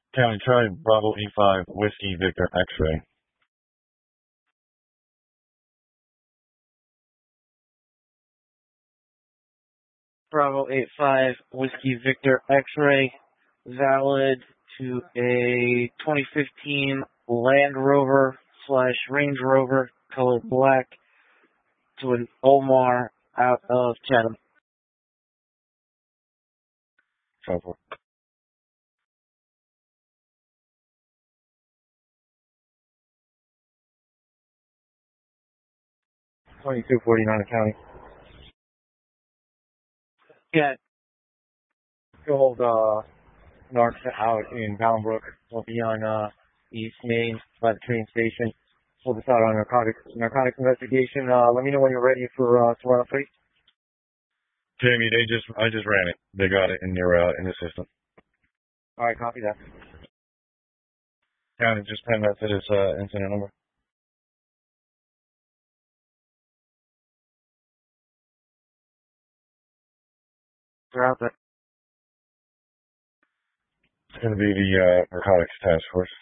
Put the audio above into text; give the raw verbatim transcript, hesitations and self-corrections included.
County, try Bravo eight five, Whiskey Victor X-ray. Bravo eight five, Whiskey Victor X-ray, valid to a twenty fifteen Land Rover slash Range Rover, color black, to an Omar out of Chatham. Travel. twenty-two forty-nine County. Yeah. Gold, uh, north out in Bolingbrook. We'll be on, uh, East Main by the train station. We'll just out on narcotics, narcotics investigation. Uh, let me know when you're ready for, uh, to run a plate. Jamie, they just, I just ran it. They got it in their, uh, in the system. Alright, copy that. County, just pen that to this, uh, incident number. They're out there. It's gonna be the, uh, narcotics task force.